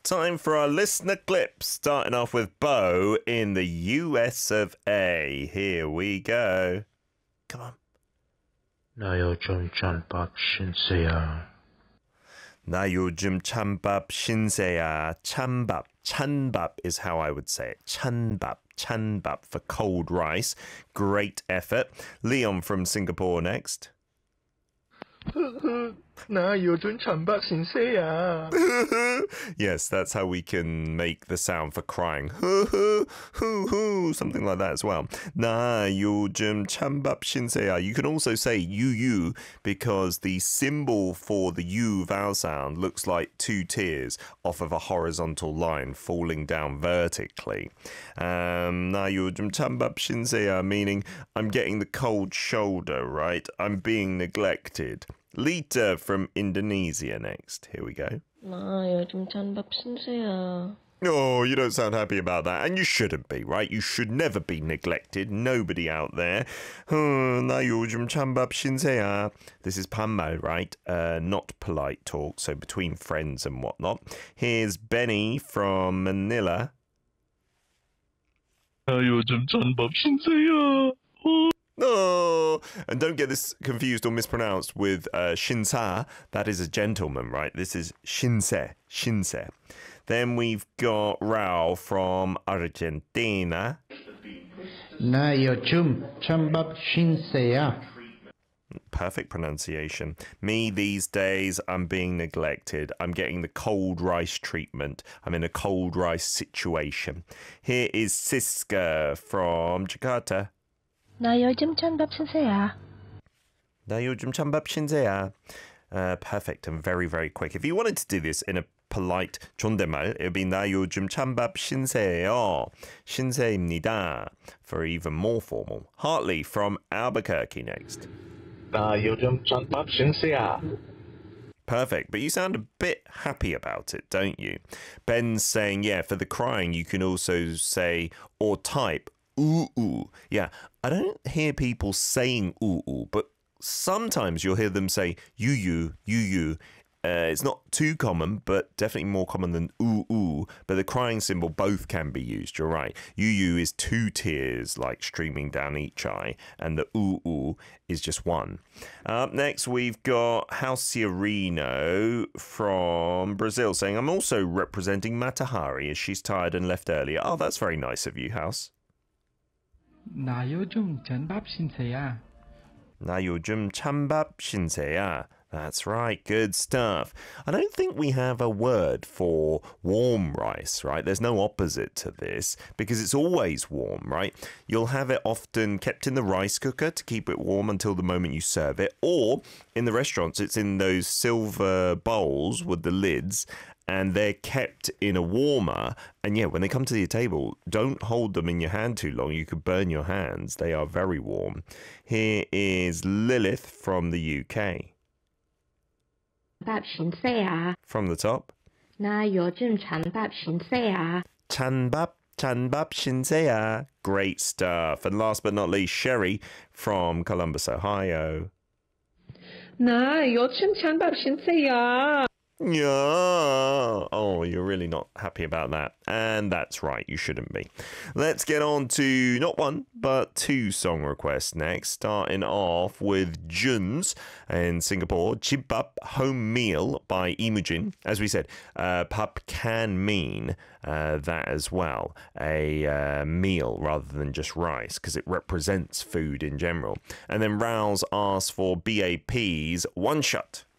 Time for our listener clips, starting off with Bo in the US of A. Here we go. Come on. 나 요즘 찬밥 신세야. 나 요즘 찬밥 신세야. 찬밥. 찬밥 is how I would say it. 찬밥. 찬밥 for cold rice. Great effort. Leon from Singapore next. 나 요즘 찬밥 신세야. Yes, that's how we can make the sound for crying. Something like that as well. 나 요즘 찬밥 신세야. You can also say you because the symbol for the U vowel sound looks like two tears off of a horizontal line falling down vertically. 나 요즘 찬밥 신세야, meaning I'm getting the cold shoulder, right? I'm being neglected. Lita from Indonesia next. Here we go. 나 요즘 찬밥 신세야. Oh, you don't sound happy about that. And you shouldn't be, right? You should never be neglected. Nobody out there. 나 요즘 찬밥 신세야. This is 반말, right? Not polite talk, so between friends and whatnot. Here's Benny from Manila. 나 요즘 찬밥 신세야. Oh, and don't get this confused or mispronounced with shinsa. That is a gentleman, right? This is shinse, shinse. Then we've got Rao from Argentina. 나 요즘 찬밥 신세야. Perfect pronunciation. Me these days, I'm being neglected. I'm getting the cold rice treatment. I'm in a cold rice situation. Here is Siska from Jakarta. 나 요즘 찬밥 신세야. 나 요즘 찬밥 신세야. Perfect and very, very quick. If you wanted to do this in a polite 존댓말, it would be 나 요즘 찬밥 신세요. 신세입니다. For even more formal. Hartley from Albuquerque next. 나 요즘 찬밥 신세야. Perfect, but you sound a bit happy about it, don't you? Ben's saying, yeah, for the crying, you can also say or type ooh. Yeah, I don't hear people saying ooh, but sometimes you'll hear them say you. It's not too common, but definitely more common than ooh. But the crying symbol both can be used. You're right. You is two tears like streaming down each eye, and the ooh is just one. Up next, we've got Halciarino from Brazil saying, I'm also representing Matahari as she's tired and left earlier. Oh, that's very nice of you, House. 나 요즘 찬밥 신세야. 나 요즘 찬밥 신세야. That's right, good stuff. I don't think we have a word for warm rice, right? There's no opposite to this because it's always warm, right? You'll have it often kept in the rice cooker to keep it warm until the moment you serve it, or in the restaurants, it's in those silver bowls with the lids, and they're kept in a warmer. And yeah, when they come to your table, don't hold them in your hand too long. You could burn your hands. They are very warm. Here is Lilith from the UK. 찬밥 신세야. From the top. 나 요즘 찬밥 신세야. 찬밥 신세야. Great stuff. And last but not least, Sherry from Columbus, Ohio. 나 요즘 찬밥 신세야. Yeah. Oh, you're really not happy about that. And that's right, you shouldn't be. Let's get on to not one, but two song requests next. Starting off with Jun's in Singapore, Chibbap Home Meal by Imujin. As we said, pub can mean that as well, a meal rather than just rice, because it represents food in general. And then Rouse asks for BAP's One Shot.